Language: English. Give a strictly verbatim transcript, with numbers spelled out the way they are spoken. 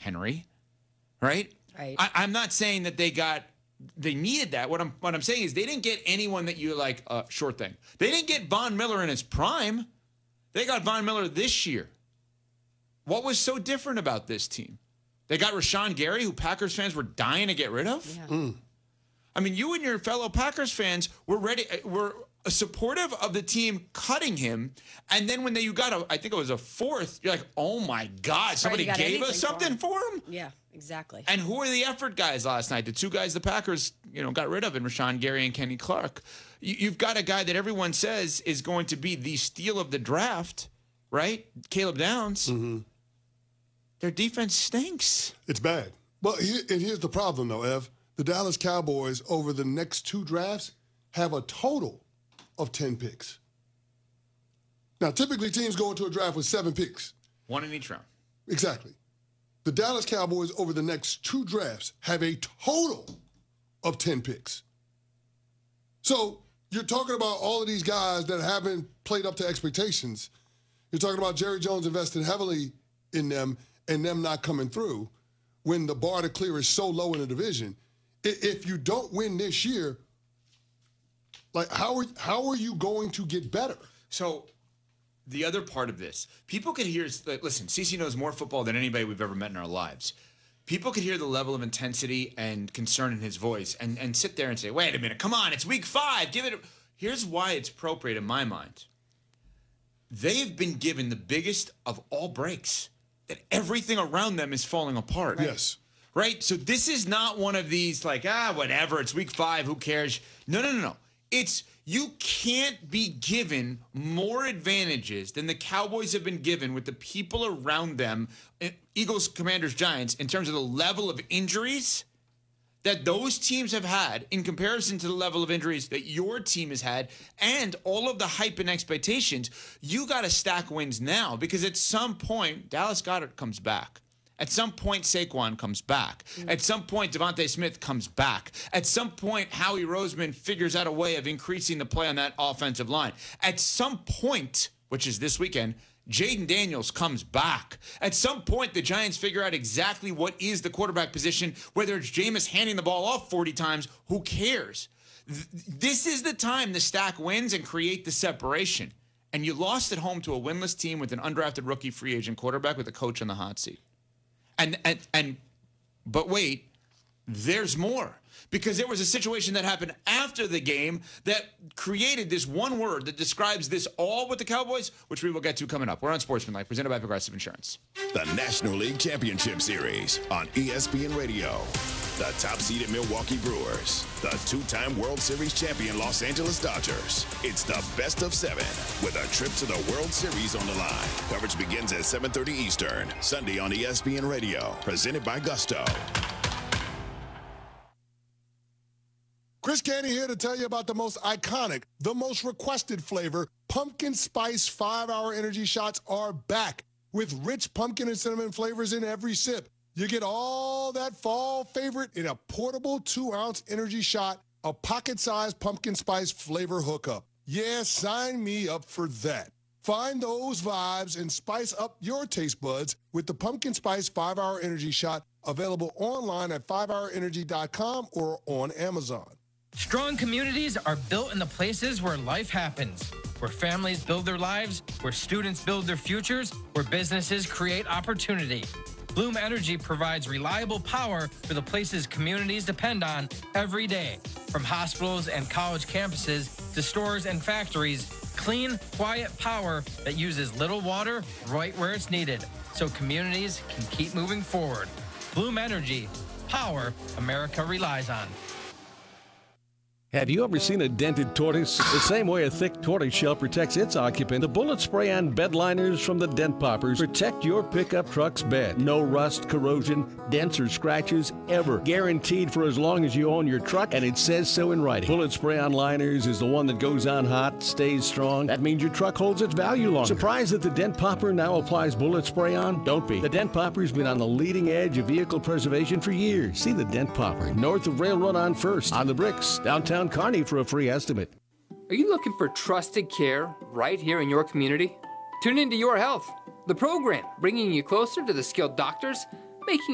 Henry, right? Right. I, I'm not saying that they got they needed that. What I'm what I'm saying is they didn't get anyone that you like. Uh, sure thing. They didn't get Von Miller in his prime. They got Von Miller this year. What was so different about this team? They got Rashawn Gary, who Packers fans were dying to get rid of. Yeah. Mm. I mean, you and your fellow Packers fans were ready, were supportive of the team cutting him, and then when they, you got a, I think it was a fourth, you're like, oh my God, somebody got gave us anything something for for him. Yeah, exactly. And who are the effort guys last night? The two guys the Packers, you know, got rid of, in Rashawn Gary and Kenny Clark. You, you've got a guy that everyone says is going to be the steal of the draft, right? Caleb Downs. Mm-hmm. Their defense stinks. It's bad. Well, here, and here's the problem, though, Ev. The Dallas Cowboys, over the next two drafts, have a total of ten picks. Now, typically, teams go into a draft with seven picks. One in each round. Exactly. The Dallas Cowboys, over the next two drafts, have a total of ten picks. So you're talking about all of these guys that haven't played up to expectations. You're talking about Jerry Jones invested heavily in them and them not coming through when the bar to clear is so low in the division. If you don't win this year, like how are how are you going to get better? So the other part of this, people could hear, listen, CeCe knows more football than anybody we've ever met in our lives. People could hear the level of intensity and concern in his voice and, and sit there and say, wait a minute, come on, it's week five, give it a... Here's why it's appropriate in my mind. They've been given the biggest of all breaks, that everything around them is falling apart. Yes. Right? So this is not one of these like, ah, whatever, it's week five, who cares? No, no, no, no. It's, you can't be given more advantages than the Cowboys have been given with the people around them, Eagles, Commanders, Giants, in terms of the level of injuries that those teams have had in comparison to the level of injuries that your team has had and all of the hype and expectations. You got to stack wins now, because at some point, Dallas Goedert comes back. At some point, Saquon comes back. Mm-hmm. At some point, Devontae Smith comes back. At some point, Howie Roseman figures out a way of increasing the play on that offensive line. At some point, which is this weekend, Jaden Daniels comes back. At some point, the Giants figure out exactly what is the quarterback position, whether it's Jameis handing the ball off forty times, who cares? Th- this is the time to stack wins and create the separation. And you lost at home to a winless team with an undrafted rookie free agent quarterback with a coach on the hot seat. And, and, and, but wait, there's more. Because there was a situation that happened after the game that created this one word that describes this all with the Cowboys, which we will get to coming up. We're on Sportsmanlike, presented by Progressive Insurance. The National League Championship Series on E S P N Radio. The top-seeded Milwaukee Brewers. The two-time World Series champion Los Angeles Dodgers. It's the best of seven with a trip to the World Series on the line. Coverage begins at seven thirty Eastern, Sunday on E S P N Radio. Presented by Gusto. Chris Canty here to tell you about the most iconic, the most requested flavor. Pumpkin Spice five-hour energy shots are back with rich pumpkin and cinnamon flavors in every sip. You get all that fall favorite in a portable two-ounce energy shot, a pocket-sized pumpkin spice flavor hookup. Yeah, sign me up for that. Find those vibes and spice up your taste buds with the Pumpkin Spice five-hour energy shot, available online at five hour energy dot com or on Amazon. Strong communities are built in the places where life happens, where families build their lives, where students build their futures, where businesses create opportunity. Bloom Energy provides reliable power for the places communities depend on every day. From hospitals and college campuses to stores and factories, clean, quiet power that uses little water right where it's needed, so communities can keep moving forward. Bloom Energy, power America relies on. Have you ever seen a dented tortoise? The same way a thick tortoise shell protects its occupant, the bullet spray on bed liners from the Dent Poppers protect your pickup truck's bed. No rust, corrosion, dents, or scratches ever. Guaranteed for as long as you own your truck, and it says so in writing. Bullet spray on liners is the one that goes on hot, stays strong. That means your truck holds its value longer. Surprised that the Dent Popper now applies bullet spray on? Don't be. The Dent Popper's been on the leading edge of vehicle preservation for years. See the Dent Popper north of Railroad on First, on the Bricks, downtown Kearney for a free estimate. Are you looking for trusted care right here in your community? Tune into Your Health, the program bringing you closer to the skilled doctors, making